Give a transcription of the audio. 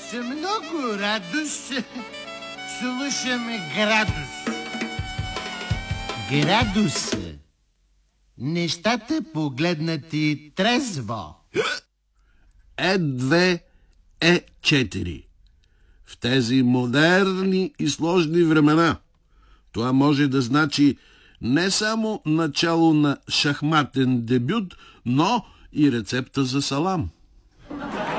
С много радост слушаме градус. Градус. Нещата погледнати трезво. Е2, Е4. В тези модерни и сложни времена това може да значи не само начало на шахматен дебют, но и рецепта за салам.